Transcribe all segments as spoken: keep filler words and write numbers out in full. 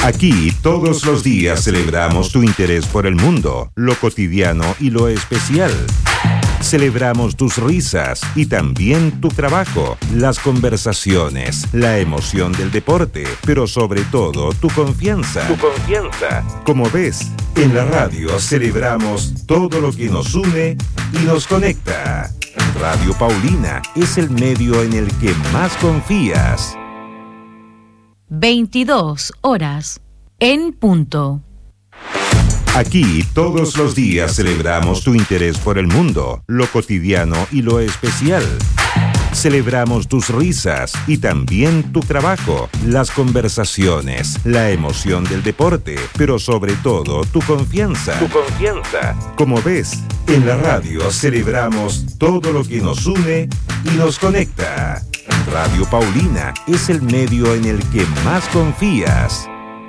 Aquí todos los días celebramos tu interés por el mundo, lo cotidiano y lo especial. Celebramos tus risas y también tu trabajo, las conversaciones, la emoción del deporte, pero sobre todo tu confianza. Tu confianza. Como ves, en la radio celebramos todo lo que nos une y nos conecta. Radio Paulina es el medio en el que más confías. veintidós horas en punto. Aquí todos los días celebramos tu interés por el mundo, lo cotidiano y lo especial. Celebramos tus risas y también tu trabajo, las conversaciones, la emoción del deporte, pero sobre todo tu confianza. Tu confianza. Como ves, en la radio celebramos todo lo que nos une y nos conecta. Radio Paulina es el medio en el que más confías.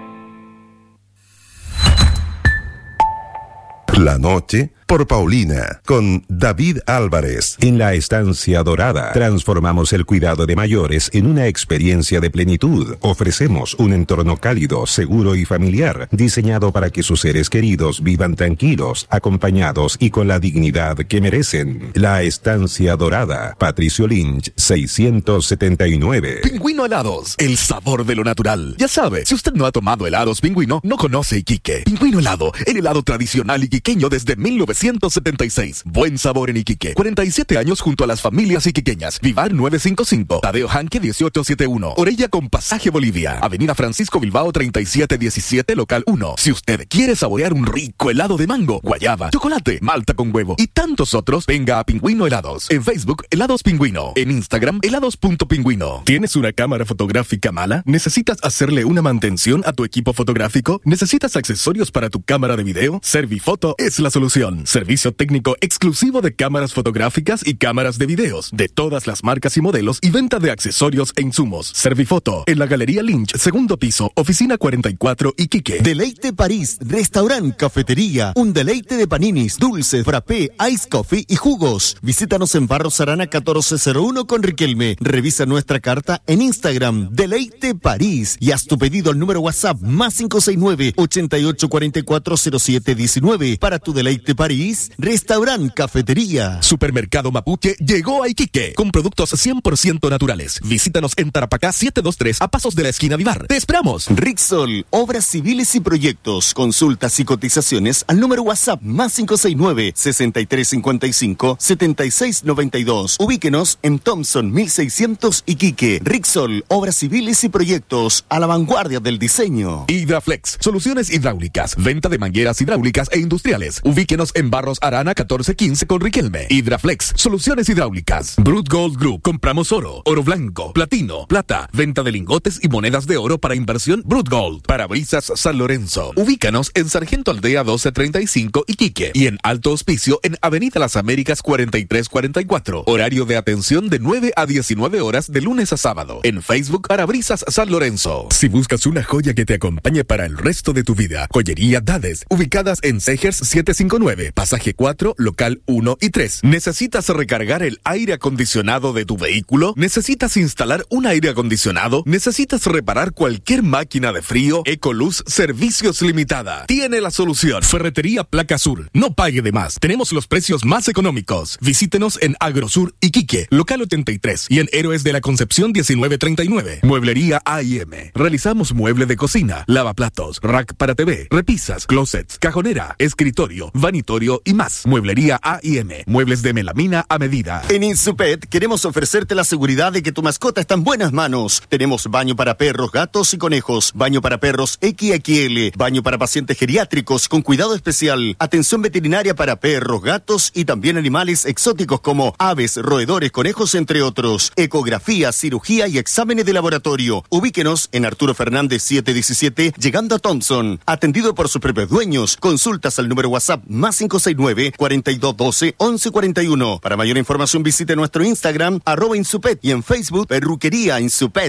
La noche por Paulina, con David Álvarez. En la Estancia Dorada, transformamos el cuidado de mayores en una experiencia de plenitud. Ofrecemos un entorno cálido, seguro y familiar, diseñado para que sus seres queridos vivan tranquilos, acompañados y con la dignidad que merecen. La Estancia Dorada, Patricio Lynch, seiscientos setenta y nueve. Pingüino Helados, el sabor de lo natural. Ya sabe, si usted no ha tomado helados Pingüino, no conoce Iquique. Pingüino Helado, el helado tradicional iquiqueño desde mil novecientos setenta y seis. Buen sabor en Iquique. cuarenta y siete años junto a las familias iquiqueñas. Vivar nueve cinco cinco. Tadeo Janque dieciocho setenta y uno. Orella con pasaje Bolivia. Avenida Francisco Bilbao treinta y siete diecisiete, local uno. Si usted quiere saborear un rico helado de mango, guayaba, chocolate, malta con huevo y tantos otros, venga a Pingüino Helados. En Facebook, Helados Pingüino. En Instagram, helados.pingüino. ¿Tienes una cámara fotográfica mala? ¿Necesitas hacerle una mantención a tu equipo fotográfico? ¿Necesitas accesorios para tu cámara de video? Servifoto es la solución. Servicio técnico exclusivo de cámaras fotográficas y cámaras de videos, de todas las marcas y modelos, y venta de accesorios e insumos. Servifoto, en la Galería Lynch, segundo piso, oficina cuarenta y cuatro, Iquique. Deleite París, restaurante, cafetería, un deleite de paninis, dulces, frappé, ice coffee y jugos. Visítanos en Barros Arana catorce cero uno con Riquelme. Revisa nuestra carta en Instagram, Deleite París, y haz tu pedido al número WhatsApp más cinco seis nueve, ochenta y ocho cuarenta y cuatro cero siete diecinueve. Para tu Deleite París, restaurante, cafetería. Supermercado Mapuche llegó a Iquique con productos cien por ciento naturales. Visítanos en Tarapacá setecientos veintitrés, a pasos de la esquina Vivar. ¡Te esperamos! Rixol, obras civiles y proyectos. Consultas y cotizaciones al número WhatsApp más cinco seis nueve, sesenta y tres cincuenta y cinco, setenta y seis noventa y dos. Ubíquenos en Thompson mil seiscientos Iquique. Rixol, obras civiles y proyectos a la vanguardia del diseño. Hidraflex, soluciones hidráulicas, venta de mangueras hidráulicas e industriales. Ubíquenos en Barros Arana catorce quince con Riquelme. Hidraflex, soluciones hidráulicas. Brut Gold Group, compramos oro, oro blanco, platino, plata, venta de lingotes y monedas de oro para inversión Brut Gold. Parabrisas San Lorenzo. Ubícanos en Sargento Aldea doce treinta y cinco, Iquique, y en Alto Hospicio en Avenida Las Américas cuarenta y tres cuarenta y cuatro. Horario de atención de nueve a diecinueve horas de lunes a sábado. En Facebook, Parabrisas San Lorenzo. Si buscas una joya que te acompañe para el resto de tu vida, Joyería Dades, ubicadas en Segers setecientos cincuenta y nueve, pasaje cuatro, local uno y tres. ¿Necesitas recargar el aire acondicionado de tu vehículo? ¿Necesitas instalar un aire acondicionado? ¿Necesitas reparar cualquier máquina de frío? Ecoluz Servicios Limitada tiene la solución. Ferretería Placa Sur. No pague de más. Tenemos los precios más económicos. Visítenos en Agrosur Iquique, local ochenta y tres, y en Héroes de la Concepción diecinueve treinta y nueve. Mueblería A y M. Realizamos mueble de cocina, lavaplatos, rack para T V, repisas, closets, cajonera, escritorio, vanitorio y más. Mueblería A y M. Muebles de melamina a medida. En Insupet queremos ofrecerte la seguridad de que tu mascota está en buenas manos. Tenemos baño para perros, gatos y conejos, baño para perros equis equis ele, baño para pacientes geriátricos con cuidado especial, atención veterinaria para perros, gatos y también animales exóticos como aves, roedores, conejos, entre otros. Ecografía, cirugía y exámenes de laboratorio. Ubíquenos en Arturo Fernández setecientos diecisiete, llegando a Thompson. Atendido por sus propios dueños. Consultas al número WhatsApp más cinco seis nueve, cuarenta y dos doce, once cuarenta y uno. Para mayor información visite nuestro Instagram, arroba Insupet, y en Facebook, Perruquería Insupet.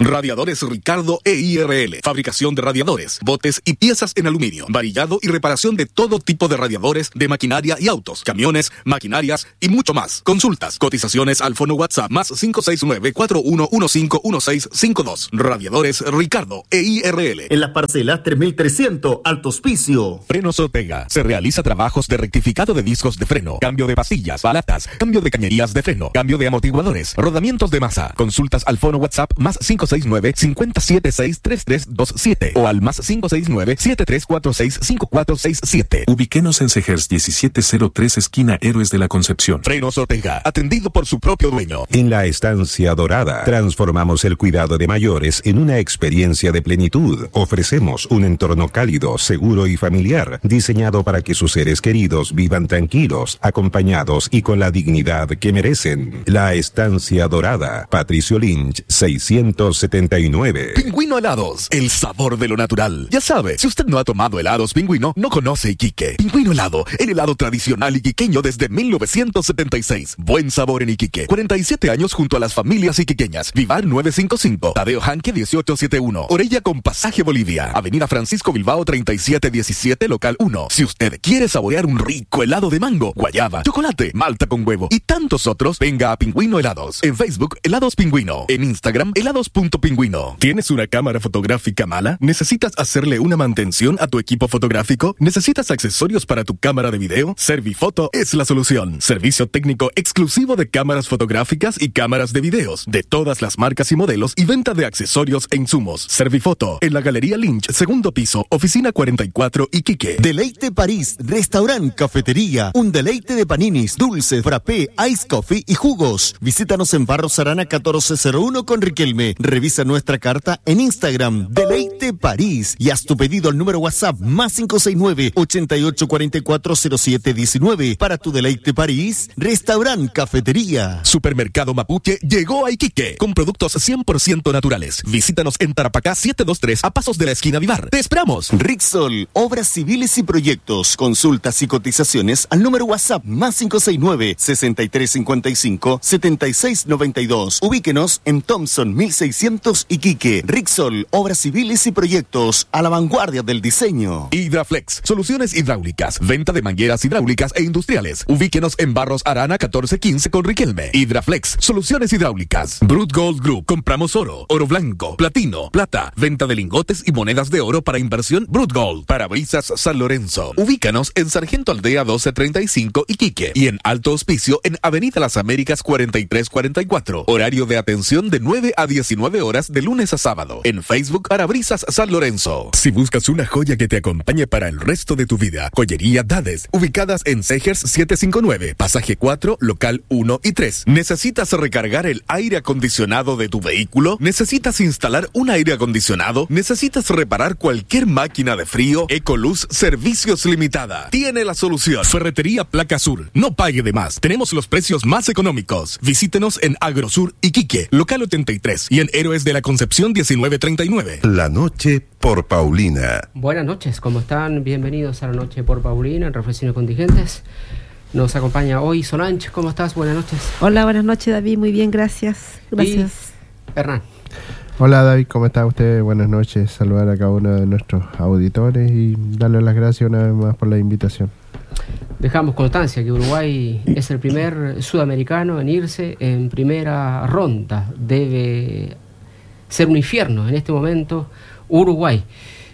Radiadores Ricardo E I R L. Fabricación de radiadores, botes y piezas en aluminio. Varillado y reparación de todo tipo de radiadores, de maquinaria y autos, camiones, maquinarias y mucho más. Consultas, cotizaciones al fono WhatsApp más cinco seis nueve, cuatro uno uno cinco uno seis cinco dos. Radiadores Ricardo E I R L. En las parcelas tres mil trescientos, Alto Hospicio. Frenos Ortega. Se realiza trabajos de rectificado de discos de freno, cambio de pastillas, balatas, cambio de cañerías de freno, cambio de amortiguadores, rodamientos de masa. Consultas al fono WhatsApp más cinco seis nueve, cinco siete seis, tres tres dos siete o al más cinco seis nueve, siete tres cuatro seis, cinco cuatro seis siete. Ubíquenos en Segers diecisiete cero tres, esquina Héroes de la Concepción. Frenos Ortega, atendido por su propio dueño. En la Estancia Dorada, transformamos el cuidado de mayores en una experiencia de plenitud. Ofrecemos un entorno cálido, seguro y familiar, diseñado para que sus seres queridos vivan tranquilos, acompañados y con la dignidad que merecen. La Estancia Dorada, Patricio Lynch, seiscientos setenta y nueve. Pingüino Helados, el sabor de lo natural. Ya sabe, si usted no ha tomado helados Pingüino, no conoce Iquique. Pingüino Helado, el helado tradicional iquiqueño desde mil novecientos setenta y seis. Buen sabor en Iquique. cuarenta y siete años junto a las familias iquiqueñas. Vivar novecientos cincuenta y cinco. Tadeo Hanque dieciocho setenta y uno. Orella con pasaje Bolivia. Avenida Francisco Bilbao treinta y siete diecisiete, local uno. Si usted quiere saborear un rico helado de mango, guayaba, chocolate, malta con huevo y tantos otros, venga a Pingüino Helados. En Facebook, Helados Pingüino. En Instagram, helados.pingüino. ¿Tienes una cámara fotográfica mala? ¿Necesitas hacerle una mantención a tu equipo fotográfico? ¿Necesitas accesorios para tu cámara de video? Servifoto es la solución. Servicio técnico exclusivo de cámaras fotográficas y cámaras de videos, de todas las marcas y modelos y venta de accesorios e insumos. Servifoto, en la Galería Lynch, segundo piso, oficina cuarenta y cuatro, Iquique. Deleite París, restaurante, cafetería, un deleite de paninis, dulces, frappé, ice coffee y jugos. Visítanos en Barros Arana catorce cero uno con Riquelme. Revisa nuestra carta en Instagram, Deleite París, y haz tu pedido al número WhatsApp más cinco seis nueve, ochenta y ocho cuarenta y cuatro cero siete diecinueve. Para tu Deleite París, restaurante, cafetería. Supermercado Mapuche llegó a Iquique con productos cien por ciento naturales. Visítanos en Tarapacá setecientos veintitrés, a pasos de la esquina Vivar. ¡Te esperamos! Rixol, obras civiles y proyectos. Consultas y cotizaciones al número WhatsApp más cinco seis nueve, sesenta y tres cincuenta y cinco, setenta y seis noventa y dos. Ubíquenos en Thompson mil seiscientos Iquique. Rixol, obras civiles y proyectos a la vanguardia del diseño. Hidraflex, soluciones hidráulicas, venta de mangueras hidráulicas e industriales. Ubíquenos en Barros Arana catorce quince con Riquelme. Hidraflex, soluciones hidráulicas. Brut Gold Group, compramos oro, oro blanco, platino, plata, venta de lingotes y monedas de oro para inversión. Brut Gold, Parabrisas San Lorenzo. Ubícanos en Sargento Aldea doce treinta y cinco Iquique y en Alto Hospicio en Avenida Las Américas cuarenta y tres cuarenta y cuatro. Horario de atención de nueve a diecinueve horas de lunes a sábado. En Facebook, Parabrisas San Lorenzo. Si buscas una joya que te acompañe para el resto de tu vida, Joyería Dades, ubicadas en Segers setecientos cincuenta y nueve, pasaje cuatro, local uno y tres. ¿Necesitas recargar el aire acondicionado de tu vehículo? ¿Necesitas instalar un aire acondicionado? ¿Necesitas reparar cualquier máquina de frío? Ecoluz Servicios Limitada tiene la solución. Ferretería Placa Sur. No pague de más. Tenemos los precios más económicos. Visítenos en Agrosur Iquique, local ochenta y tres, y en Héroes de la Concepción diecinueve treinta y nueve. La noche por Paulina. Buenas noches, ¿cómo están? Bienvenidos a La Noche por Paulina, en Reflexiones Contingentes. Nos acompaña hoy Solange. ¿Cómo estás? Buenas noches. Hola, buenas noches, David. Muy bien, gracias. Gracias. Y Hernán. Hola, David. ¿Cómo está usted? Buenas noches. Saludar a cada uno de nuestros auditores y darle las gracias una vez más por la invitación. Dejamos constancia que Uruguay es el primer sudamericano en irse en primera ronda. Debe ser un infierno en este momento Uruguay.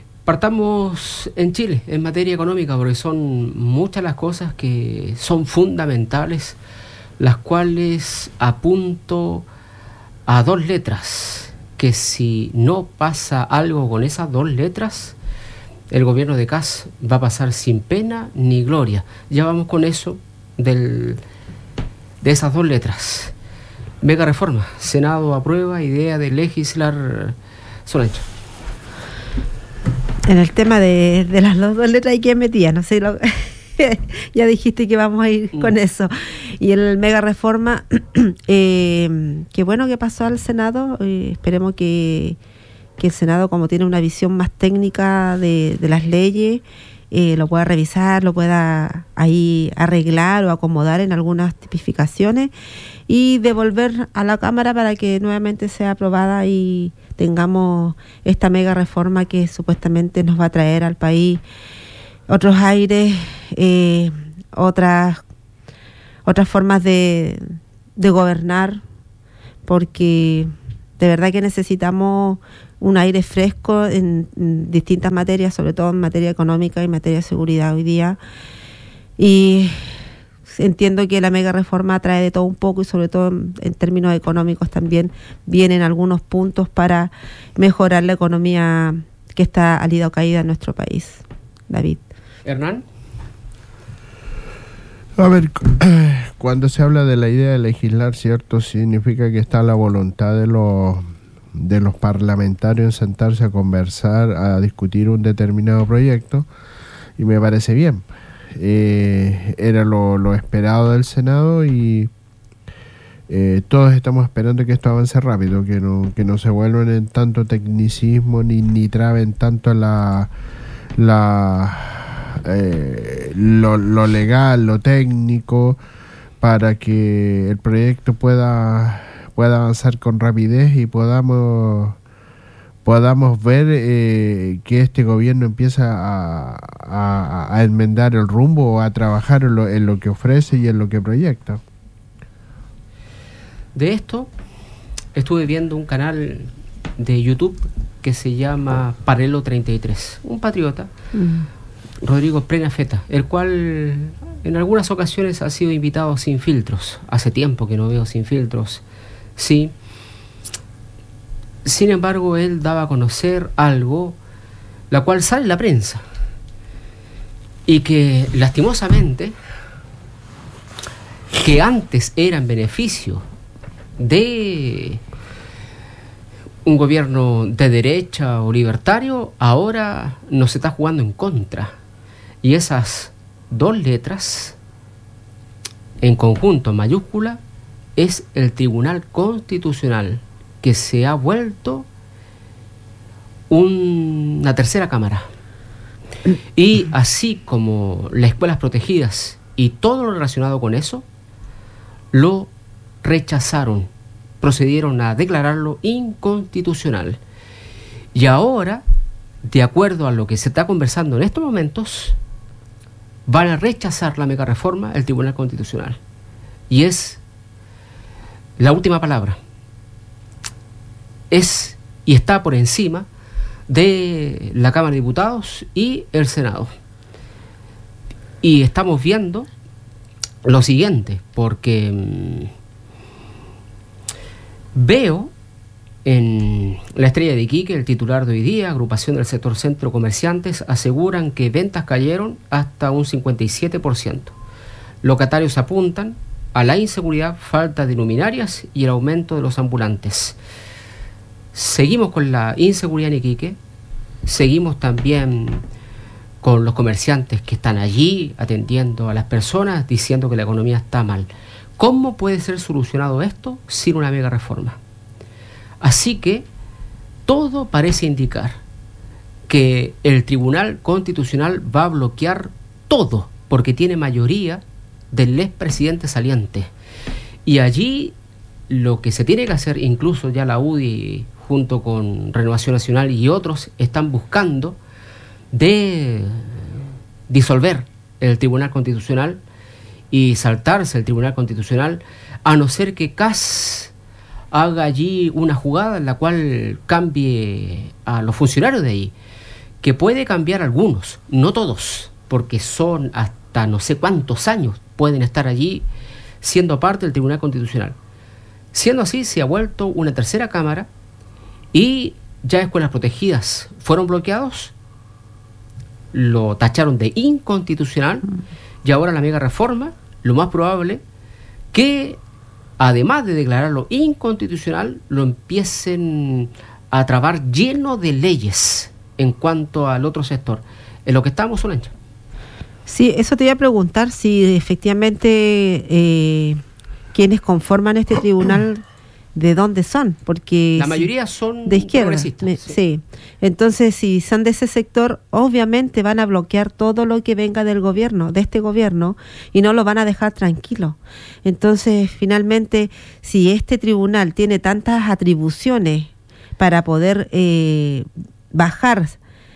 Partamos en Chile, en materia económica, porque son muchas las cosas que son fundamentales, las cuales apunto a dos letras, que si no pasa algo con esas dos letras, el gobierno de Kast va a pasar sin pena ni gloria. Ya vamos con eso del, de esas dos letras. Mega reforma, Senado aprueba idea de legislar. Solange. En el tema de, de las dos letras, ¿y quién metía? No sé, lo, ya dijiste que vamos a ir mm. con eso. Y el mega reforma, eh, qué bueno que pasó al Senado. Eh, esperemos que, que el Senado, como tiene una visión más técnica de, de las leyes, eh, lo pueda revisar, lo pueda ahí arreglar o acomodar en algunas tipificaciones y devolver a la Cámara para que nuevamente sea aprobada y tengamos esta mega reforma que supuestamente nos va a traer al país otros aires, eh, otras otras formas de, de gobernar, porque de verdad que necesitamos un aire fresco en, en distintas materias, sobre todo en materia económica y en materia de seguridad hoy día. Y entiendo que la mega reforma trae de todo un poco, y sobre todo en, en términos económicos también vienen algunos puntos para mejorar la economía que está al ida o caída en nuestro país. David. Hernán. A ver, cuando se habla de la idea de legislar, ¿cierto? Significa que está la voluntad de los de los parlamentarios en sentarse a conversar, a discutir un determinado proyecto, y me parece bien. Eh, era lo, lo esperado del Senado, y eh, todos estamos esperando que esto avance rápido, que no, que no se vuelvan en tanto tecnicismo ni, ni traben tanto la... la Eh, lo, lo legal, lo técnico, para que el proyecto pueda pueda avanzar con rapidez y podamos podamos ver eh, que este gobierno empieza a, a, a enmendar el rumbo o a trabajar en lo, en lo que ofrece y en lo que proyecta. De esto estuve viendo un canal de YouTube que se llama Paralelo treinta y tres, un patriota, mm. Rodrigo Prenafeta, el cual en algunas ocasiones ha sido invitado Sin Filtros. Hace tiempo que no veo Sin Filtros, sí. Sin embargo, él daba a conocer algo, la cual sale en la prensa, y que lastimosamente, que antes era en beneficio de un gobierno de derecha o libertario, ahora nos está jugando en contra. Y esas dos letras, en conjunto, en mayúscula, es el Tribunal Constitucional, que se ha vuelto un, una tercera cámara. Y así como las escuelas protegidas y todo lo relacionado con eso, lo rechazaron, procedieron a declararlo inconstitucional. Y ahora, de acuerdo a lo que se está conversando en estos momentos, van a rechazar la mega reforma el Tribunal Constitucional. Y es la última palabra. Es y está por encima de la Cámara de Diputados y el Senado. Y estamos viendo lo siguiente, porque mmm, veo en La Estrella de Iquique, el titular de hoy día, agrupación del sector centro comerciantes, aseguran que ventas cayeron hasta un cincuenta y siete por ciento. Locatarios apuntan a la inseguridad, falta de luminarias y el aumento de los ambulantes. Seguimos con la inseguridad en Iquique, seguimos también con los comerciantes que están allí atendiendo a las personas, diciendo que la economía está mal. ¿Cómo puede ser solucionado esto sin una mega reforma? Así que todo parece indicar que el Tribunal Constitucional va a bloquear todo, porque tiene mayoría del expresidente saliente. Y allí lo que se tiene que hacer, incluso ya la U D I junto con Renovación Nacional y otros, están buscando de disolver el Tribunal Constitucional y saltarse el Tribunal Constitucional, a no ser que C A S haga allí una jugada en la cual cambie a los funcionarios de ahí, que puede cambiar algunos, no todos, porque son hasta no sé cuántos años pueden estar allí siendo parte del Tribunal Constitucional. Siendo así, se ha vuelto una tercera cámara, y ya escuelas protegidas fueron bloqueados, lo tacharon de inconstitucional, y ahora la mega reforma, lo más probable que, además de declararlo inconstitucional, lo empiecen a trabar lleno de leyes en cuanto al otro sector. En lo que estamos, Solange. Sí, eso te iba a preguntar, si efectivamente eh, quienes conforman este tribunal, ¿de dónde son? Porque la mayoría son de izquierda. Me, sí. sí. Entonces, si son de ese sector, obviamente van a bloquear todo lo que venga del gobierno, de este gobierno, y no lo van a dejar tranquilo. Entonces, finalmente, si este tribunal tiene tantas atribuciones para poder eh, bajar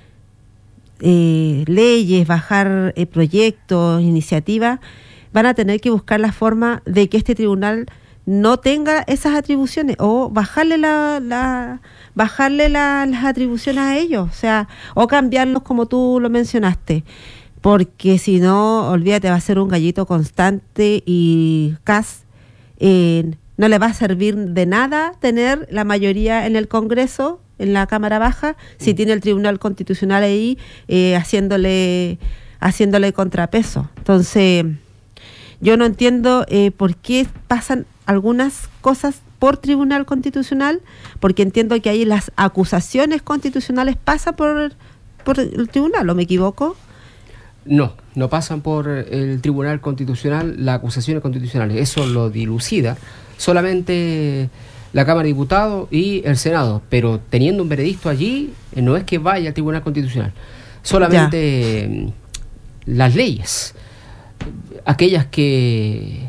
eh, leyes, bajar eh, proyectos, iniciativas, van a tener que buscar la forma de que este tribunal no tenga esas atribuciones o bajarle la, la bajarle la, las atribuciones a ellos, o sea, o cambiarlos como tú lo mencionaste, porque si no, olvídate, va a ser un gallito constante y Kast eh, no le va a servir de nada tener la mayoría en el Congreso, en la Cámara Baja, si tiene el Tribunal Constitucional ahí eh, haciéndole haciéndole contrapeso. Entonces, yo no entiendo eh, por qué pasan algunas cosas por Tribunal Constitucional, porque entiendo que ahí las acusaciones constitucionales pasan por, por el Tribunal, ¿o me equivoco? No, no pasan por el Tribunal Constitucional las acusaciones constitucionales, eso lo dilucida solamente la Cámara de Diputados y el Senado, pero teniendo un veredicto allí, no es que vaya al Tribunal Constitucional, solamente ya. Las leyes, aquellas que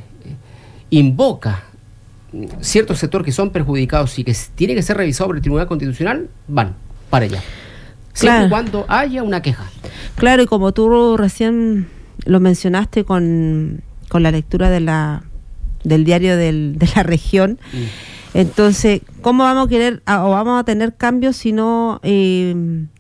invoca cierto sector que son perjudicados y que tiene que ser revisado por el Tribunal Constitucional, van para allá. Siempre claro. y cuando haya una queja. Claro, y como tú recién lo mencionaste con, con la lectura de la del diario del, de la región, mm. entonces, ¿cómo vamos a querer o vamos a tener cambios si no, eh,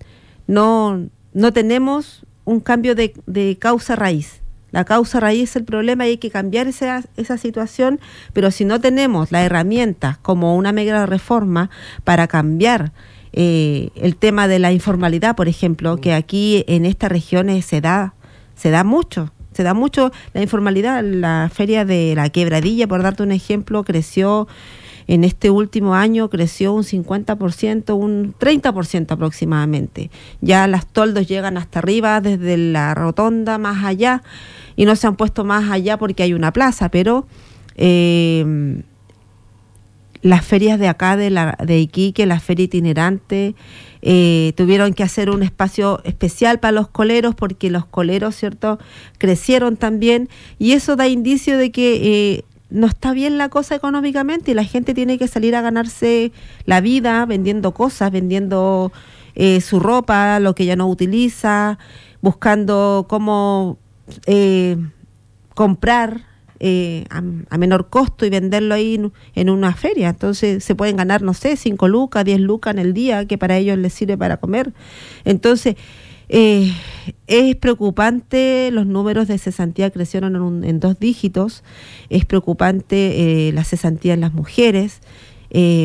no, no tenemos un cambio de, de causa raíz? La causa raíz es el problema y hay que cambiar esa, esa situación, pero si no tenemos las herramientas como una mega reforma para cambiar eh, el tema de la informalidad, por ejemplo, que aquí en esta región se da, se da mucho, se da mucho la informalidad. La feria de la Quebradilla, por darte un ejemplo, creció en este último año, creció un cincuenta por ciento, un treinta por ciento aproximadamente. Ya las toldos llegan hasta arriba, desde la rotonda más allá, y no se han puesto más allá porque hay una plaza, pero eh, las ferias de acá de, la, de Iquique, la feria itinerante, eh, tuvieron que hacer un espacio especial para los coleros porque los coleros, ¿cierto?, crecieron también, y eso da indicio de que eh, no está bien la cosa económicamente y la gente tiene que salir a ganarse la vida vendiendo cosas, vendiendo eh, su ropa, lo que ya no utiliza, buscando cómo Eh, comprar eh, a, a menor costo y venderlo ahí en, en una feria. Entonces se pueden ganar, no sé, cinco lucas, diez lucas en el día, que para ellos les sirve para comer. Entonces eh, es preocupante, los números de cesantía crecieron en, un, en dos dígitos, es preocupante eh, la cesantía en las mujeres eh,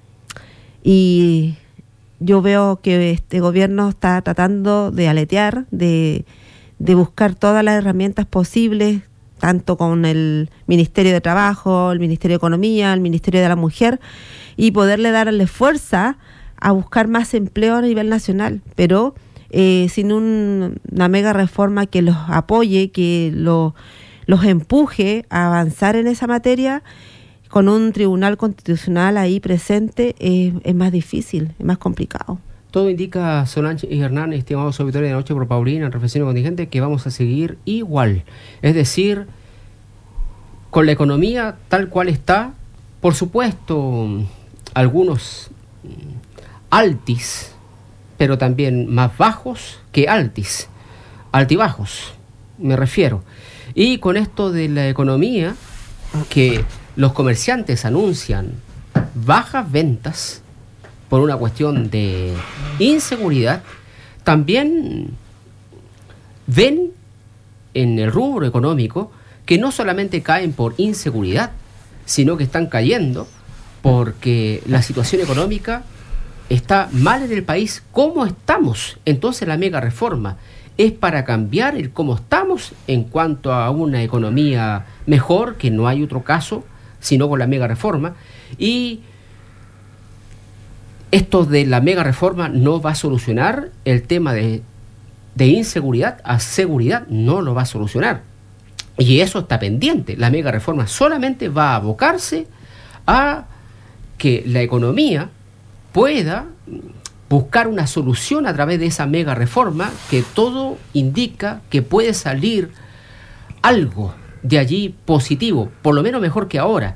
y yo veo que este gobierno está tratando de aletear, de de buscar todas las herramientas posibles, tanto con el Ministerio de Trabajo, el Ministerio de Economía, el Ministerio de la Mujer, y poderle darle fuerza a buscar más empleo a nivel nacional, pero eh, sin un, una mega reforma que los apoye, que lo, los empuje a avanzar en esa materia, con un Tribunal Constitucional ahí presente, eh, es más difícil, es más complicado. Todo indica, Solange y Hernán, estimados auditores de Noche por Paulina, en Reflexión Contingente, que vamos a seguir igual. Es decir, con la economía tal cual está, por supuesto, algunos altis, pero también más bajos que altis, altibajos, me refiero. Y con esto de la economía, que los comerciantes anuncian bajas ventas, por una cuestión de inseguridad, también ven en el rubro económico que no solamente caen por inseguridad, sino que están cayendo porque la situación económica está mal en el país. ¿Cómo estamos? Entonces la mega reforma es para cambiar el cómo estamos en cuanto a una economía mejor, que no hay otro caso, sino con la mega reforma. Y esto de la mega reforma no va a solucionar el tema de, de inseguridad a seguridad, no lo va a solucionar. Y eso está pendiente. La mega reforma solamente va a abocarse a que la economía pueda buscar una solución a través de esa mega reforma, que todo indica que puede salir algo de allí positivo, por lo menos mejor que ahora.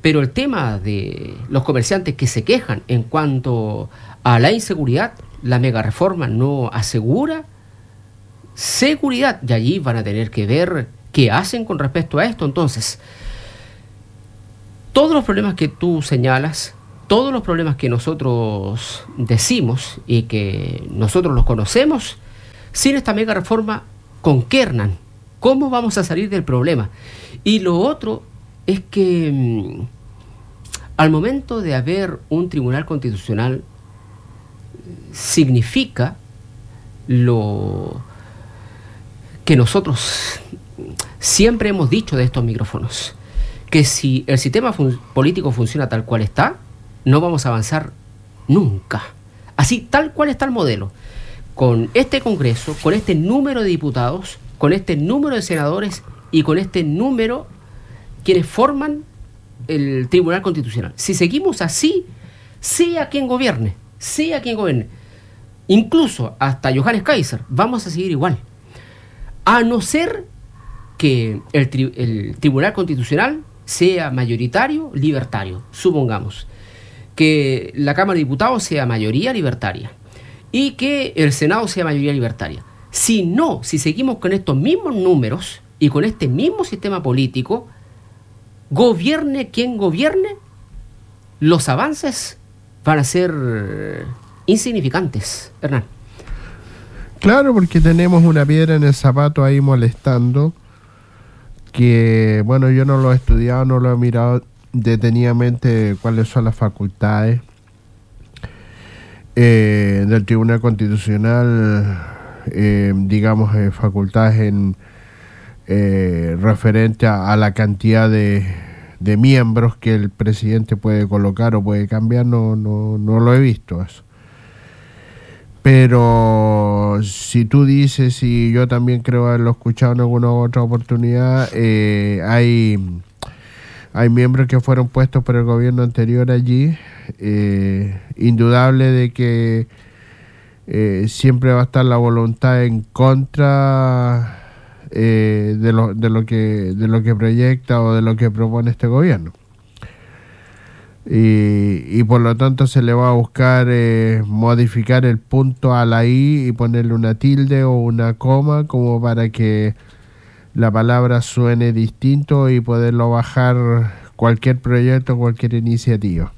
Pero el tema de los comerciantes que se quejan en cuanto a la inseguridad, la mega reforma no asegura seguridad, y allí van a tener que ver qué hacen con respecto a esto. Entonces, todos los problemas que tú señalas, todos los problemas que nosotros decimos y que nosotros los conocemos, sin esta mega reforma, ¿con qué, Hernán? ¿Cómo vamos a salir del problema? Y lo otro es que mmm, al momento de haber un tribunal constitucional, significa lo que nosotros siempre hemos dicho de estos micrófonos, que si el sistema fun- político funciona tal cual está, no vamos a avanzar nunca. Así, tal cual está el modelo, con este Congreso, con este número de diputados, con este número de senadores y con este número quienes forman el Tribunal Constitucional. Si seguimos así, sea quien gobierne, sea quien gobierne, incluso hasta Johannes Kaiser, vamos a seguir igual. A no ser que el, tri- el Tribunal Constitucional sea mayoritario, libertario, supongamos. Que la Cámara de Diputados sea mayoría libertaria y que el Senado sea mayoría libertaria. Si no, si seguimos con estos mismos números y con este mismo sistema político, gobierne quien gobierne, los avances van a ser insignificantes, Hernán. Claro, porque tenemos una piedra en el zapato ahí molestando, que bueno, yo no lo he estudiado, no lo he mirado detenidamente cuáles son las facultades eh, del Tribunal Constitucional, eh, digamos, eh, facultades en eh, referente a, a la cantidad de, de miembros que el presidente puede colocar o puede cambiar, no, no, no lo he visto eso. Pero si tú dices, y yo también creo haberlo escuchado en alguna otra oportunidad, eh, hay hay miembros que fueron puestos por el gobierno anterior allí, eh, indudable de que eh, siempre va a estar la voluntad en contra eh, de lo de lo que de lo que proyecta o de lo que propone este gobierno. Y, y por lo tanto se le va a buscar eh, modificar el punto a la I y ponerle una tilde o una coma como para que la palabra suene distinto y poderlo bajar cualquier proyecto, cualquier iniciativa.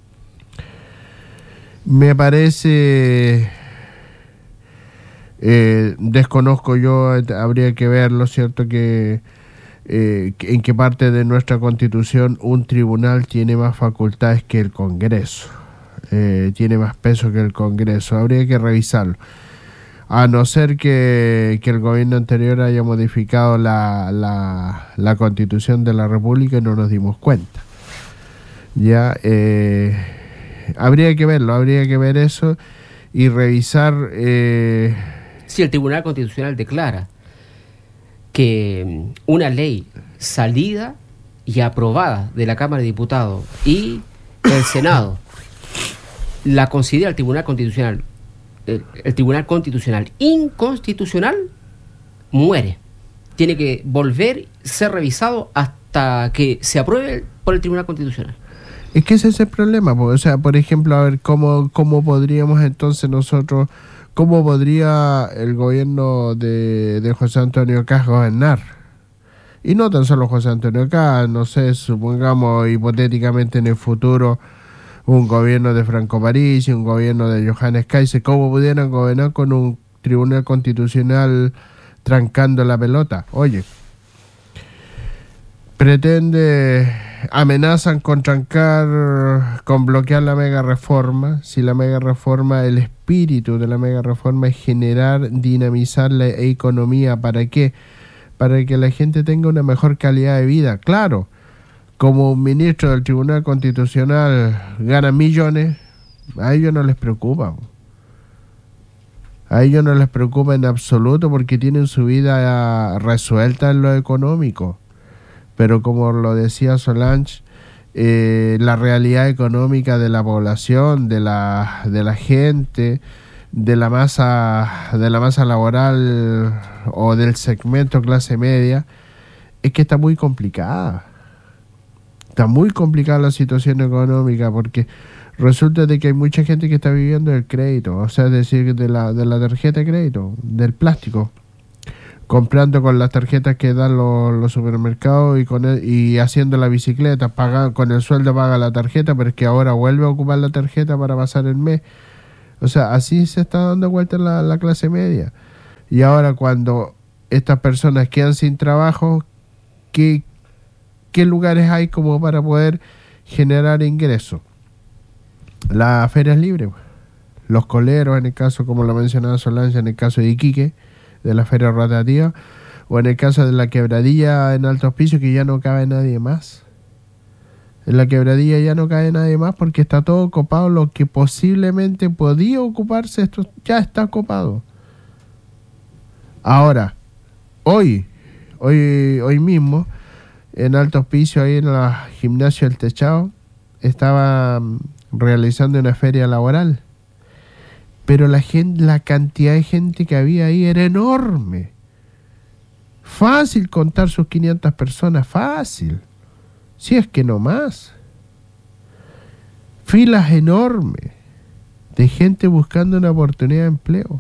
Me parece, eh, desconozco yo, habría que verlo, ¿cierto? Que Eh, en qué parte de nuestra Constitución un tribunal tiene más facultades que el Congreso, eh, tiene más peso que el Congreso, habría que revisarlo, a no ser que, que el gobierno anterior haya modificado la, la, la Constitución de la República y no nos dimos cuenta. Ya, eh, habría que verlo, habría que ver eso y revisar. Eh, si el Tribunal Constitucional declara que una ley salida y aprobada de la Cámara de Diputados y el Senado la considera el Tribunal Constitucional el, el Tribunal Constitucional inconstitucional, muere. Tiene que volver a ser revisado hasta que se apruebe por el Tribunal Constitucional. Es que ese es el problema, o sea, por ejemplo, a ver, ¿cómo, cómo podríamos entonces nosotros, cómo podría el gobierno de, de José Antonio Kast gobernar? Y no tan solo José Antonio Kast, no sé, supongamos hipotéticamente en el futuro un gobierno de Franco Parisi, un gobierno de Johannes Kaiser, ¿cómo pudieran gobernar con un tribunal constitucional trancando la pelota? Oye, pretende, amenazan con trancar, con bloquear la mega reforma. Si la mega reforma, el espíritu de la mega reforma es generar, dinamizar la economía, ¿para qué? Para que la gente tenga una mejor calidad de vida. Claro, como un ministro del Tribunal Constitucional gana millones, a ellos no les preocupa. A ellos no les preocupa en absoluto porque tienen su vida resuelta en lo económico. Pero como lo decía Solange, eh, la realidad económica de la población, de la de la gente, de la masa de la masa laboral o del segmento clase media, es que está muy complicada. Está muy complicada la situación económica porque resulta de que hay mucha gente que está viviendo del crédito, o sea, es decir, de la, de la tarjeta de crédito, del plástico, comprando con las tarjetas que dan los, los supermercados y con el, y haciendo la bicicleta, paga, con el sueldo paga la tarjeta, pero es que ahora vuelve a ocupar la tarjeta para pasar el mes. O sea, así se está dando vuelta la, la clase media. Y ahora cuando estas personas quedan sin trabajo, ¿qué, qué lugares hay como para poder generar ingresos? Las ferias libres, los coleros, en el caso, como lo mencionaba Solange, en el caso de Iquique, de la feria rotativa, o en el caso de la Quebradilla en Alto Hospicio, que ya no cabe nadie más. En la Quebradilla ya no cabe nadie más porque está todo ocupado. Lo que posiblemente podía ocuparse, esto ya está ocupado. Ahora, hoy, hoy, hoy mismo, en Alto Hospicio, ahí en el gimnasio El Techado, estaba realizando una feria laboral. Pero la gente, la cantidad de gente que había ahí era enorme. Fácil contar sus quinientas personas, fácil. Si es que no más. Filas enormes de gente buscando una oportunidad de empleo.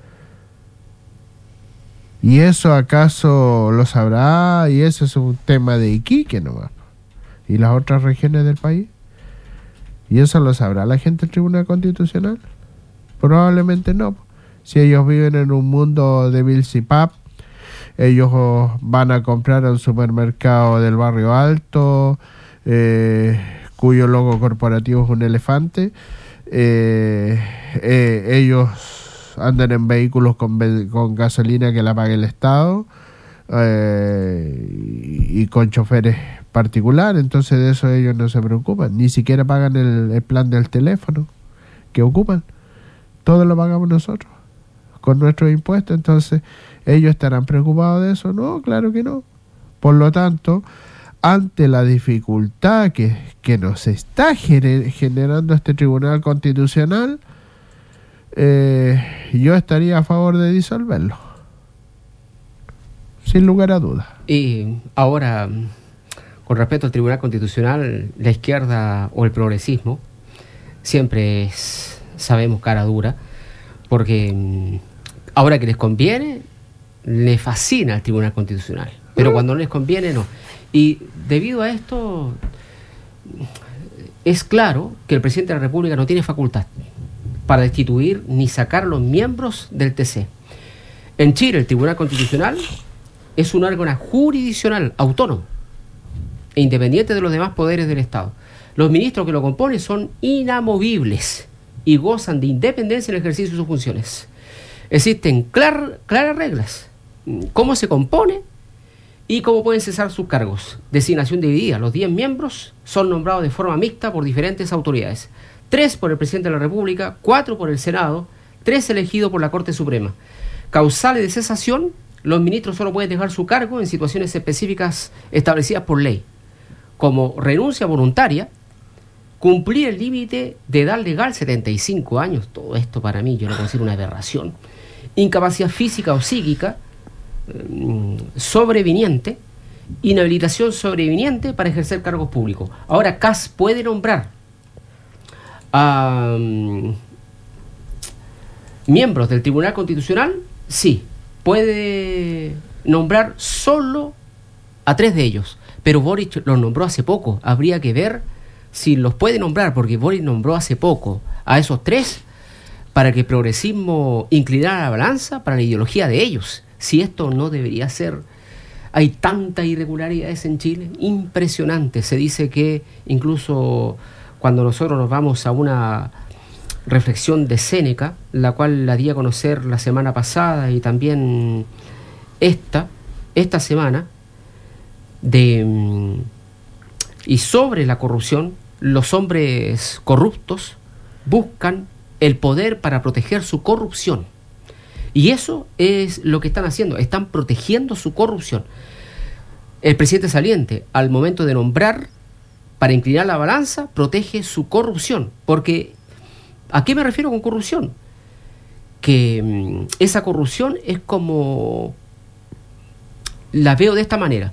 ¿Y eso acaso lo sabrá? Y eso es un tema de Iquique nomás. ¿Y las otras regiones del país? ¿Y eso lo sabrá la gente del Tribunal Constitucional? Probablemente no. Si ellos viven en un mundo de Bills y Pap, ellos van a comprar a un supermercado del barrio alto, eh, cuyo logo corporativo es un elefante. Eh, eh, ellos andan en vehículos con, con gasolina que la pague el Estado, eh, y, y con choferes particulares. Entonces de eso ellos no se preocupan. Ni siquiera pagan el, el plan del teléfono que ocupan. Todo lo pagamos nosotros con nuestros impuestos. Entonces, ¿ellos estarán preocupados de eso? No, claro que no. Por lo tanto, ante la dificultad que, que nos está gener, generando este Tribunal Constitucional, eh, yo estaría a favor de disolverlo. Sin lugar a dudas. Y ahora, con respecto al Tribunal Constitucional, la izquierda o el progresismo siempre es... sabemos cara dura, porque mmm, ahora que les conviene, les fascina el Tribunal Constitucional, pero cuando no les conviene, no. Y debido a esto, es claro que el presidente de la República no tiene facultad para destituir ni sacar a los miembros del T C. En Chile, el Tribunal Constitucional es un órgano jurisdiccional autónomo e independiente de los demás poderes del Estado. Los ministros que lo componen son inamovibles y gozan de independencia en el ejercicio de sus funciones. Existen clar, claras reglas, cómo se compone y cómo pueden cesar sus cargos. Designación dividida. Los diez miembros son nombrados de forma mixta por diferentes autoridades. Tres por el presidente de la República, cuatro por el Senado, tres elegidos por la Corte Suprema. Causales de cesación. Los ministros solo pueden dejar su cargo en situaciones específicas establecidas por ley, como renuncia voluntaria, cumplir el límite de edad legal, setenta y cinco años, todo esto para mí yo lo considero una aberración, incapacidad física o psíquica eh, sobreviniente, inhabilitación sobreviniente para ejercer cargos públicos. Ahora, C A S puede nombrar a um, miembros del Tribunal Constitucional, sí, puede nombrar solo a tres de ellos, pero Boric los nombró hace poco. Habría que ver si los puede nombrar, porque Boric nombró hace poco a esos tres para que el progresismo inclinara la balanza para la ideología de ellos. Si esto no debería ser. Hay tantas irregularidades en Chile, impresionante. Se dice que incluso cuando nosotros nos vamos a una reflexión de Séneca, la cual la di a conocer la semana pasada y también esta, esta semana, de y sobre la corrupción, los hombres corruptos buscan el poder para proteger su corrupción. Y eso es lo que están haciendo, están protegiendo su corrupción. El presidente saliente, al momento de nombrar para inclinar la balanza, protege su corrupción. Porque, ¿a qué me refiero con corrupción? Que mmm, esa corrupción es como, la veo de esta manera,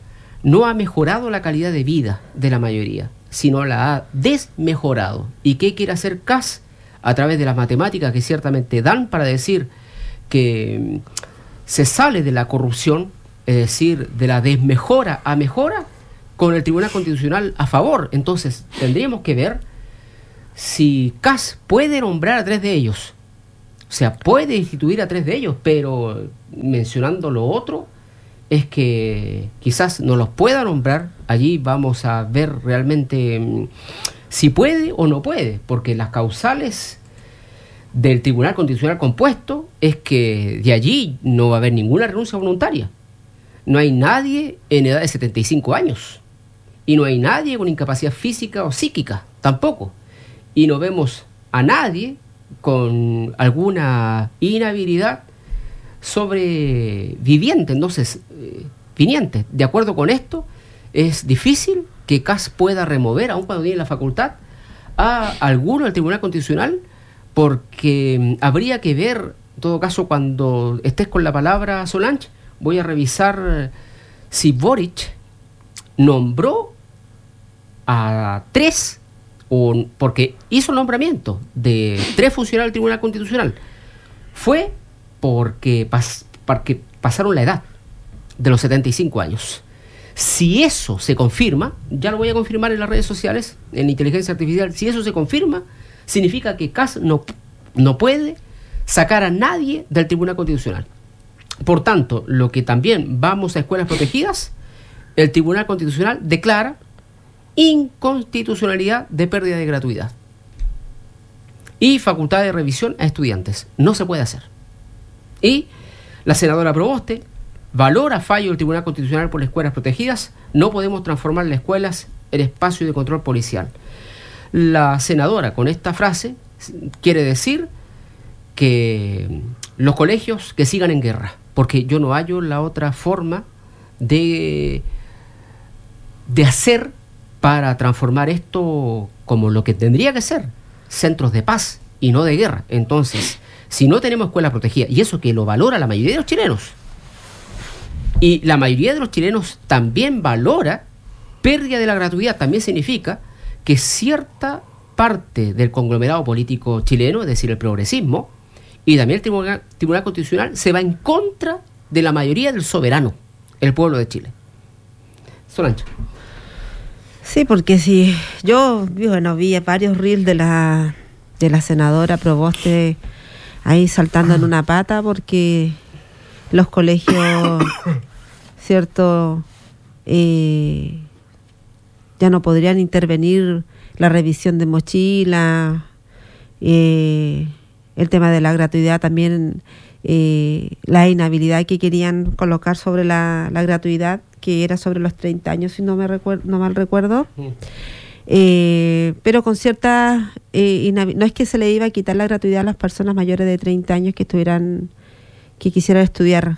no ha mejorado la calidad de vida de la mayoría, sino la ha desmejorado. ¿Y qué quiere hacer C A S? A través de las matemáticas que ciertamente dan para decir que se sale de la corrupción, es decir, de la desmejora a mejora, con el Tribunal Constitucional a favor. Entonces tendríamos que ver si C A S puede nombrar a tres de ellos, o sea, puede instituir a tres de ellos, pero mencionando lo otro, es que quizás no los pueda nombrar. Allí vamos a ver realmente mmm, si puede o no puede, porque las causales del Tribunal Constitucional compuesto es que de allí no va a haber ninguna renuncia voluntaria. No hay nadie en edad de setenta y cinco años, y no hay nadie con incapacidad física o psíquica, tampoco. Y no vemos a nadie con alguna inhabilidad sobreviviente, entonces, eh, viniente. De acuerdo con esto, es difícil que C A S pueda remover, aun cuando tiene la facultad, a alguno del Tribunal Constitucional, porque habría que ver, en todo caso, cuando estés con la palabra, Solange, voy a revisar si Boric nombró a tres, o, porque hizo el nombramiento de tres funcionarios del Tribunal Constitucional. Fue porque, pas, porque pasaron la edad de los setenta y cinco años. Si eso se confirma, ya lo voy a confirmar en las redes sociales, en inteligencia artificial, si eso se confirma, significa que C A S no, no puede sacar a nadie del Tribunal Constitucional. Por tanto, lo que también vamos a escuelas protegidas, el Tribunal Constitucional declara inconstitucionalidad de pérdida de gratuidad y facultad de revisión a estudiantes. No se puede hacer. Y la senadora Proboste valora fallo del Tribunal Constitucional por las escuelas protegidas. No podemos transformar las escuelas en espacio de control policial. La senadora, con esta frase, quiere decir que los colegios que sigan en guerra, porque yo no hallo la otra forma de, de hacer para transformar esto como lo que tendría que ser, centros de paz y no de guerra. Entonces, si no tenemos escuelas protegidas, y eso que lo valora la mayoría de los chilenos, y la mayoría de los chilenos también valora pérdida de la gratuidad, también significa que cierta parte del conglomerado político chileno, es decir, el progresismo, y también el Tribunal, Tribunal Constitucional, se va en contra de la mayoría del soberano, el pueblo de Chile. Solange. Sí, porque si yo, bueno, vi varios reels de la de la senadora Proboste ahí saltando en una pata porque los colegios, cierto, eh, ya no podrían intervenir la revisión de mochila, eh, el tema de la gratuidad también, eh, la inhabilidad que querían colocar sobre la, la gratuidad, que era sobre los treinta años, si no me recuerdo, no mal recuerdo. Mm. Eh, pero con cierta eh, inhabil- no es que se le iba a quitar la gratuidad a las personas mayores de treinta años que estuvieran, que quisieran estudiar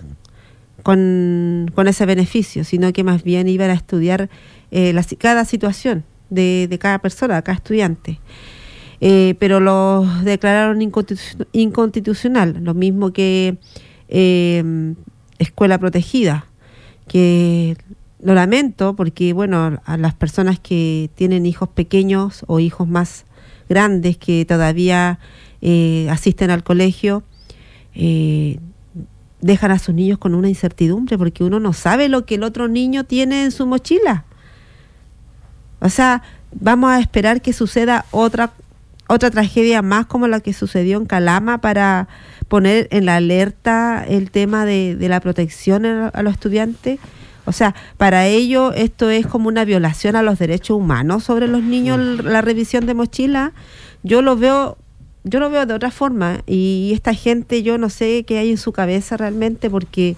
con, con ese beneficio, sino que más bien iban a estudiar eh, la, cada situación de, de cada persona, de cada estudiante. Eh, pero lo declararon inconstitu- inconstitucional, lo mismo que eh, escuela protegida, que lo lamento porque, bueno, a las personas que tienen hijos pequeños o hijos más grandes que todavía eh, asisten al colegio, eh, dejan a sus niños con una incertidumbre porque uno no sabe lo que el otro niño tiene en su mochila. O sea, vamos a esperar que suceda otra otra tragedia más como la que sucedió en Calama para poner en la alerta el tema de, de la protección a, a los estudiantes. O sea, para ello esto es como una violación a los derechos humanos sobre los niños, la revisión de mochila. Yo lo veo, yo lo veo de otra forma, y esta gente, yo no sé qué hay en su cabeza realmente, porque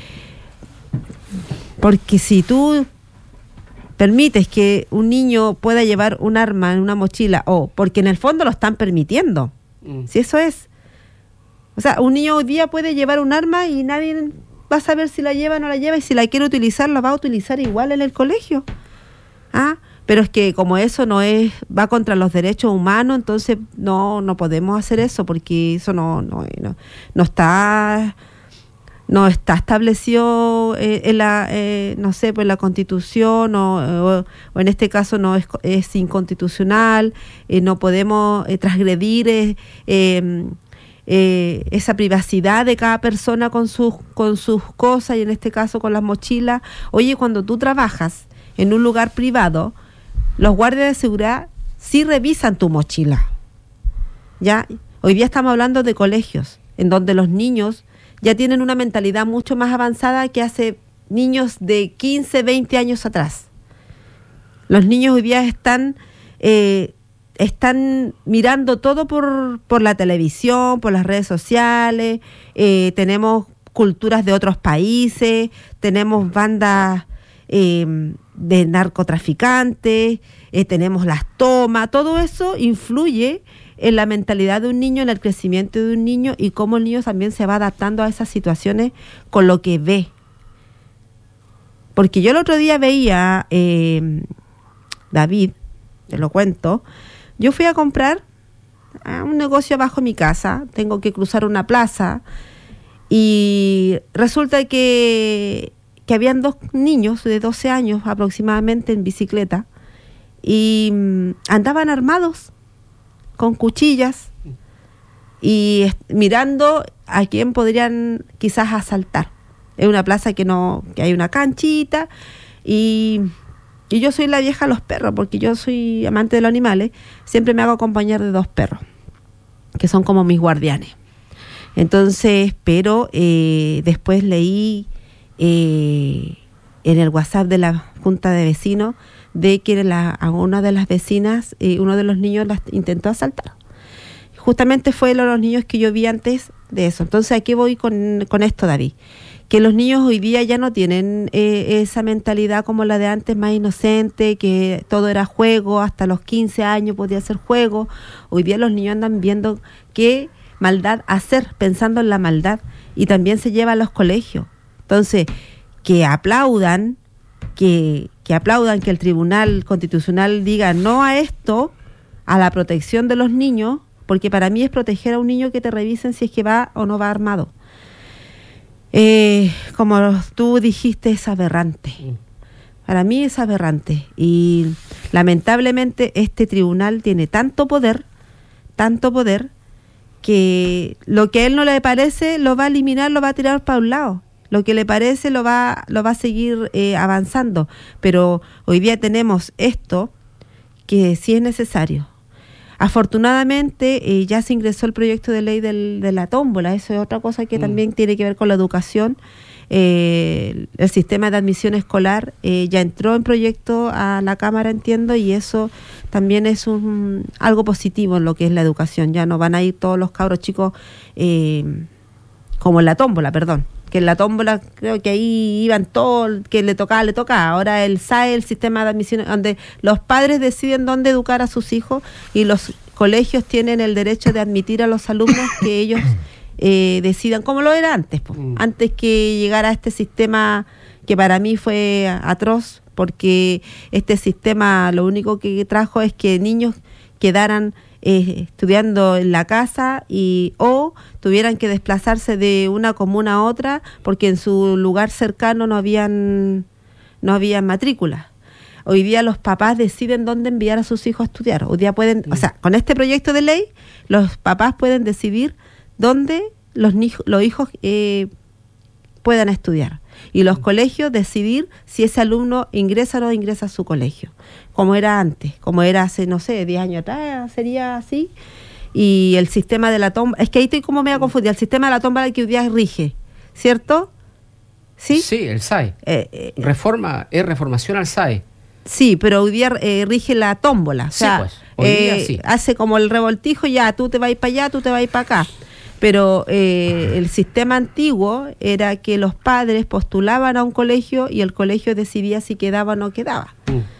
porque si tú permites que un niño pueda llevar un arma en una mochila, o porque en el fondo lo están permitiendo, mm. si eso es, o sea, un niño hoy día puede llevar un arma y nadie va a saber si la lleva o no la lleva, y si la quiere utilizar, la va a utilizar igual en el colegio. Ah, pero es que como eso no es, va contra los derechos humanos, entonces no no podemos hacer eso, porque eso no no no, no está no está establecido eh, en la, eh, no sé, pues la Constitución o, o, o en este caso no es, es inconstitucional, eh, no podemos eh, transgredir eh, eh, eh, esa privacidad de cada persona con sus, con sus cosas y en este caso con las mochilas. Oye, cuando tú trabajas en un lugar privado, los guardias de seguridad sí revisan tu mochila. ¿Ya? Hoy día estamos hablando de colegios, en donde los niños ya tienen una mentalidad mucho más avanzada que hace niños de quince, veinte años atrás. Los niños hoy día están, eh, están mirando todo por, por la televisión, por las redes sociales, eh, tenemos culturas de otros países, tenemos bandas eh, de narcotraficantes, eh, tenemos las tomas, todo eso influye en la mentalidad de un niño, en el crecimiento de un niño y cómo el niño también se va adaptando a esas situaciones con lo que ve. Porque yo el otro día veía, eh, David, te lo cuento, yo fui a comprar a un negocio abajo de mi casa, tengo que cruzar una plaza y resulta que, que habían dos niños de doce años aproximadamente en bicicleta y mm, andaban armados con cuchillas y est- mirando a quién podrían quizás asaltar. Es una plaza que no, que hay una canchita y, y yo soy la vieja de los perros porque yo soy amante de los animales, siempre me hago acompañar de dos perros que son como mis guardianes. Entonces, pero eh, después leí eh, en el WhatsApp de la Junta de Vecinos de que la, a una de las vecinas, eh, uno de los niños las intentó asaltar. Justamente fue uno de los niños que yo vi antes de eso. Entonces, aquí voy con, con esto, David. Que los niños hoy día ya no tienen eh, esa mentalidad como la de antes, más inocente, que todo era juego, hasta los quince años podía ser juego. Hoy día los niños andan viendo qué maldad hacer, pensando en la maldad, y también se lleva a los colegios. Entonces, que aplaudan, que, que aplaudan que el Tribunal Constitucional diga no a esto, a la protección de los niños, porque para mí es proteger a un niño que te revisen si es que va o no va armado. Eh, como tú dijiste, es aberrante. Para mí es aberrante. Y lamentablemente este tribunal tiene tanto poder, tanto poder, que lo que a él no le parece lo va a eliminar, lo va a tirar para un lado. Lo que le parece lo va, lo va a seguir eh, avanzando. Pero hoy día tenemos esto que sí es necesario. Afortunadamente eh, ya se ingresó el proyecto de ley del, de la tómbola. Eso es otra cosa que mm. también tiene que ver con la educación. Eh, el sistema de admisión escolar eh, ya entró en proyecto a la Cámara, entiendo, y eso también es un algo positivo en lo que es la educación. Ya no van a ir todos los cabros chicos eh, como en la tómbola, perdón. Que en la tómbola creo que ahí iban todos, que le tocaba, le tocaba. Ahora el S A E, el sistema de admisión, donde los padres deciden dónde educar a sus hijos y los colegios tienen el derecho de admitir a los alumnos que ellos eh, decidan, como lo era antes, po. Mm. Antes que llegara este sistema que para mí fue atroz, porque este sistema lo único que trajo es que niños quedaran Eh, estudiando en la casa y o tuvieran que desplazarse de una comuna a otra porque en su lugar cercano no habían no había matrícula. Hoy día los papás deciden dónde enviar a sus hijos a estudiar. Hoy día pueden, mm. o sea, con este proyecto de ley, los papás pueden decidir dónde los, los hijos eh, puedan estudiar. Y los mm. colegios decidir si ese alumno ingresa o no ingresa a su colegio. Como era antes, como era hace, no sé, diez años atrás, sería así. Y el sistema de la tómbola, es que ahí estoy como medio confundida, el sistema de la tómbola que hoy día rige, ¿cierto? ¿Sí? Sí, el S A E. Eh, eh, Reforma, es reformación al S A E. Sí, pero hoy día eh, rige la tómbola. O sea, sí, pues, hoy eh, día sí. Hace como el revoltijo, ya, tú te vas para allá, tú te vas para acá. Pero eh, el sistema antiguo era que los padres postulaban a un colegio y el colegio decidía si quedaba o no quedaba. Mm.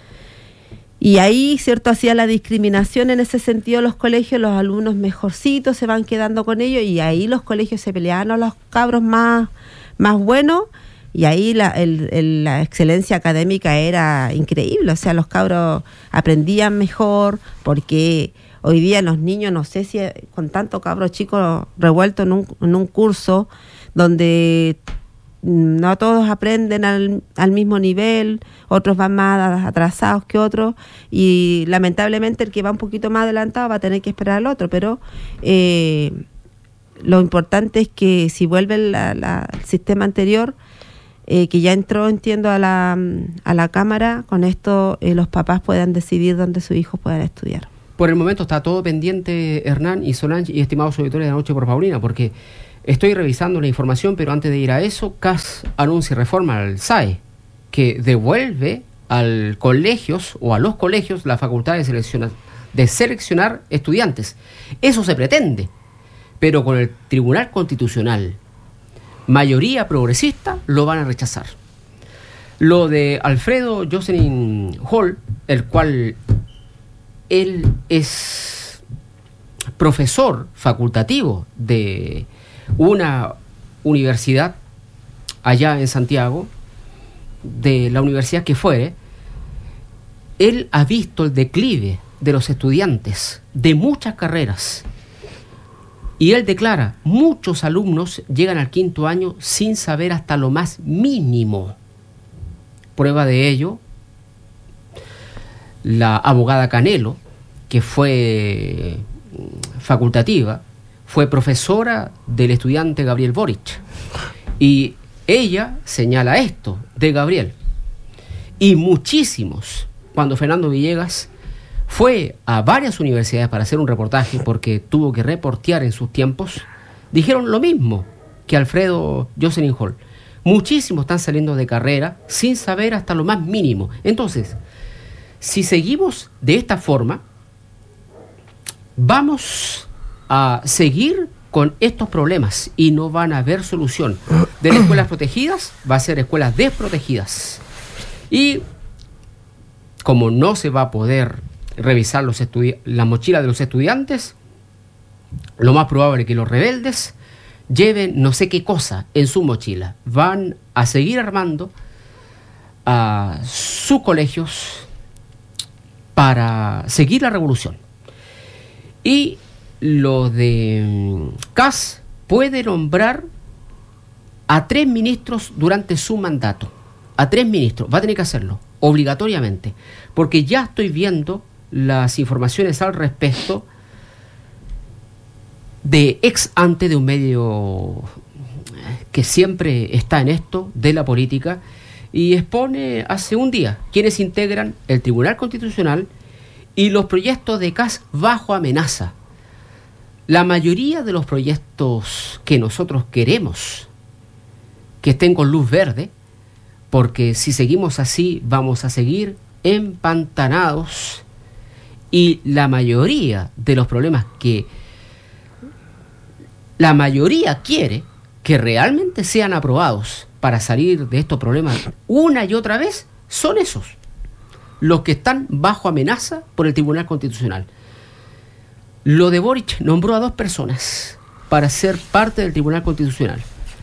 Y ahí, ¿cierto?, hacía la discriminación en ese sentido los colegios, los alumnos mejorcitos se van quedando con ellos y ahí los colegios se peleaban a los cabros más, más buenos y ahí la, el, el, la excelencia académica era increíble, o sea, los cabros aprendían mejor porque hoy día los niños, no sé si con tanto cabros chicos revueltos en un, en un curso donde no todos aprenden al, al mismo nivel, otros van más atrasados que otros, y lamentablemente el que va un poquito más adelantado va a tener que esperar al otro, pero eh, lo importante es que si vuelve la, la, el sistema anterior, eh, que ya entró, entiendo, a la, a la Cámara, con esto eh, los papás puedan decidir dónde sus hijos puedan estudiar. Por el momento está todo pendiente, Hernán y Solange y estimados auditores de la Noche por Paulina, porque estoy revisando la información, pero antes de ir a eso, C A S anuncia reforma al S A E, que devuelve al colegios o a los colegios la facultad de seleccionar, de seleccionar estudiantes. Eso se pretende, pero con el Tribunal Constitucional, mayoría progresista, lo van a rechazar. Lo de Alfredo Jocelyn Hall, el cual él es profesor facultativo de una universidad allá en Santiago, de la universidad que fuere, él ha visto el declive de los estudiantes de muchas carreras y él declara, muchos alumnos llegan al quinto año sin saber hasta lo más mínimo. Prueba de ello, la abogada Canelo, que fue facultativa, fue profesora del estudiante Gabriel Boric, y ella señala esto de Gabriel. Y muchísimos, cuando Fernando Villegas fue a varias universidades para hacer un reportaje, porque tuvo que reportear en sus tiempos, dijeron lo mismo que Alfredo Jocelyn Hall. Muchísimos están saliendo de carrera sin saber hasta lo más mínimo. Entonces, si seguimos de esta forma, vamos a seguir con estos problemas y no van a haber solución. De las escuelas protegidas va a ser escuelas desprotegidas. Y como no se va a poder revisar los estudi- la mochila de los estudiantes, lo más probable es que los rebeldes lleven no sé qué cosa en su mochila. Van a seguir armando a sus colegios para seguir la revolución. Y lo de C A S puede nombrar a tres ministros durante su mandato. A tres ministros. Va a tener que hacerlo, obligatoriamente. Porque ya estoy viendo las informaciones al respecto de ex ante de un medio que siempre está en esto, de la política, y expone hace un día quienes integran el Tribunal Constitucional y los proyectos de C A S bajo amenaza. La mayoría de los proyectos que nosotros queremos que estén con luz verde, porque si seguimos así vamos a seguir empantanados, y la mayoría de los problemas que la mayoría quiere que realmente sean aprobados para salir de estos problemas una y otra vez son esos, los que están bajo amenaza por el Tribunal Constitucional. Lo de Boric nombró a dos personas para ser parte del Tribunal Constitucional.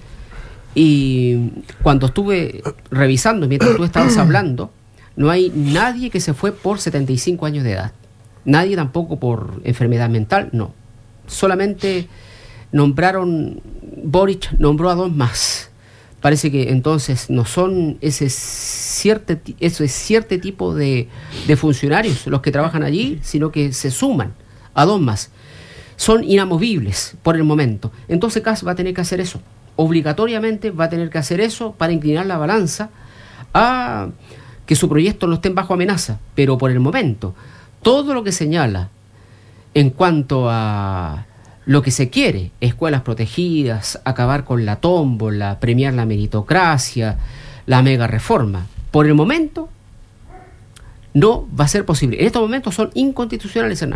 Y cuando estuve revisando, mientras tú estabas hablando, no hay nadie que se fue por setenta y cinco años de edad. Nadie tampoco por enfermedad mental, no. Solamente nombraron, Boric nombró a dos más. Parece que entonces no son ese cierto, ese cierto tipo de, de funcionarios los que trabajan allí, sino que se suman a dos más. Son inamovibles por el momento. Entonces C A S va a tener que hacer eso. Obligatoriamente va a tener que hacer eso para inclinar la balanza a que su proyecto no esté bajo amenaza. Pero por el momento, todo lo que señala en cuanto a lo que se quiere, escuelas protegidas, acabar con la tómbola, premiar la meritocracia, la mega reforma, por el momento no va a ser posible. En estos momentos son inconstitucionales, Hernán.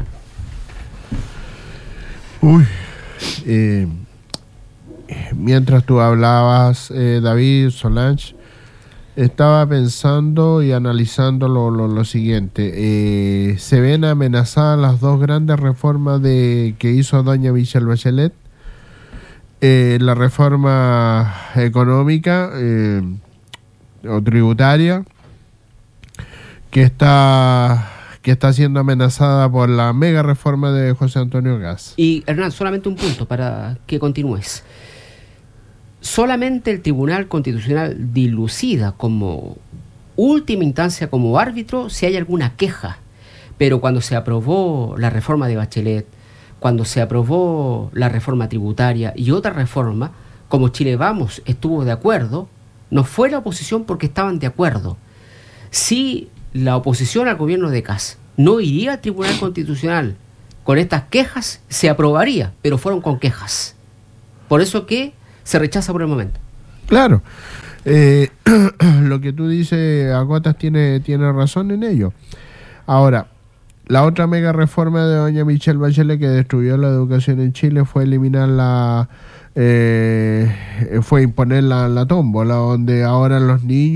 Uy, eh, mientras tú hablabas, eh, David, Solange, estaba pensando y analizando lo, lo, lo siguiente. Eh, se ven amenazadas las dos grandes reformas de que hizo doña Michelle Bachelet. Eh, la reforma económica eh, o tributaria, que está... que está siendo amenazada por la mega reforma de José Antonio Gas. Y Hernán, solamente un punto para que continúes. solamente el Tribunal Constitucional dilucida como última instancia, como árbitro, si hay alguna queja. Pero cuando se aprobó la reforma de Bachelet, cuando se aprobó la reforma tributaria y otra reforma, como Chile Vamos estuvo de acuerdo, no fue la oposición porque estaban de acuerdo. Si la oposición al gobierno de Kast no iría al Tribunal Constitucional con estas quejas, se aprobaría, pero fueron con quejas. Por eso que se rechaza por el momento. Claro. Eh, lo que tú dices, Acotas, tiene, tiene razón en ello. Ahora, la otra mega reforma de doña Michelle Bachelet que destruyó la educación en Chile fue eliminar la... Eh, fue imponer la, la tómbola, donde ahora los niños